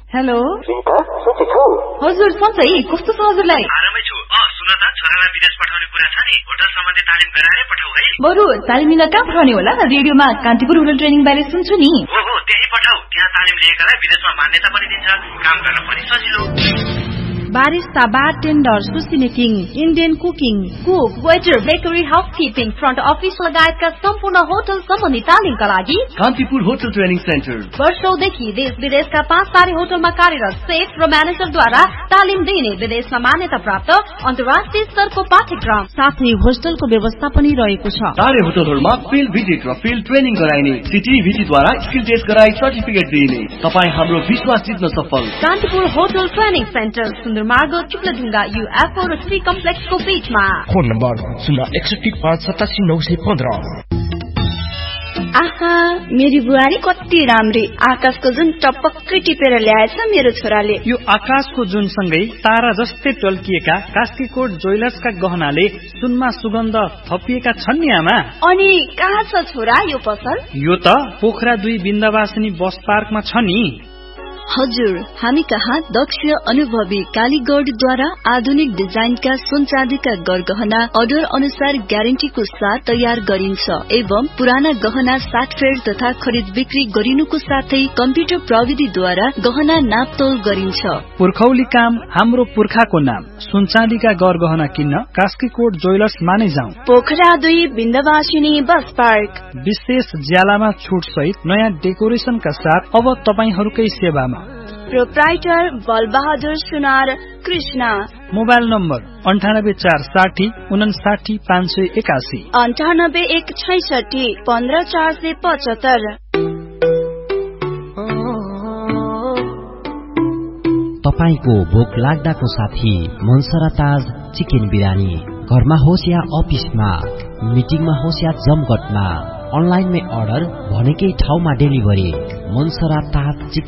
Hello हजुर सन्चै कस्तो छ हजुरलाई? आरामै छु। सुन त छोरालाई विदेश पठाउने कुरा छ नि, होटल सम्बन्धी तालिम गराएरै पठाऊ है। बरु तालिम लिन कहाँ पठाउने होला? रेडियोमा कान्तिपुर होटल ट्रेनिङ बारे सुन्छु नि। हो त्यही पठाऊ। त्यहाँ तालिम लिएकालाई विदेशमा मान्यता पनि दिन्छ, काम गर्न पनि सजिलो। Barista, bartender, sushi making, Indian cooking, cook, waiter, bakery, housekeeping, front office लगायतका सम्पूर्ण होटल सम्बन्धी तालिमका लागि कान्तिपुर होटल ट्रेनिङ सेन्टर वर्षौंदेखि देश विदेशका 5 तारे होटलमा कार्यरत सेफ र म्यानेजरद्वारा तालिम दिने विदेशमा मान्यता प्राप्त अन्तर्राष्ट्रिय स्तरको पाठ्यक्रम साथै होस्टलको व्यवस्था पनि रहेको छ। तारे होटलहरूमा फिल्ड भिजिट र फिल्ड ट्रेनिङ गराइने, सिटीभिटीद्वारा स्किल टेस्ट गराई सर्टिफिकेट दिइने। तपाईँ हाम्रो विश्वास जित्न सफल। कान्तिपुर होटल ट्रेनिङ सेन्टर मार्ग चुक्लढुङ्गा UFO र 3 कम्प्लेक्सको बीचमा। Phone number 061587915। आहा, मेरी बुहारी कति राम्री। आकाशको जुन टपक्कै टिपेर ल्याएछ मेरो छोराले। यो आकाशको जुन सँगै तारा जस्तै टल्किएका कास्कीकोट ज्वेलर्सका गहनाले सुनमा सुगन्ध थपिएका छन् नि आमा। अनि कहाँ छ छोरा यो पसल? यो त पोखरा 2 बिन्दवासिनी बस पार्कमा छ नि। हजुर, हामी कहाँ दक्ष अनुभवी कालीगढद्वारा आधुनिक डिजाइनका सुन चाँदीका गरगहना अर्डर अनुसार ग्यारेन्टीको साथ तयार गरिन्छ एवं पुराना गहना साटफेड तथा खरिद बिक्री गरिनुको साथै कम्प्युटर प्रविधिद्वारा गहना नापतोल गरिन्छ। पुर्खौली काम हाम्रो पुर्खाको नाम। सुन चाँदीका गरगहना किन्न कास्कीकोट ज्वेलर्स माने जाउँ। Pokhara 2 Bindabasini bus park. विशेष ज्यालामा छुट सहित नयाँ डेकोरेसनका साथ अब तपाईहरूकै सेवामा। प्रोप्राइटर बलबहादुर सुनार कृष्णा। Mobile number 98460 59581 98166 15475। तपाईको भोक लाग्दाको साथी मनसरा ताज चिकन बिरयानी। घरमा होस् या अफिसमा, मिटिङमा होस् या जमघटमा, अनलाइनमै अर्डर, भनेकै ठाउँमा डेलिभरी। मनसरा ताज चिकन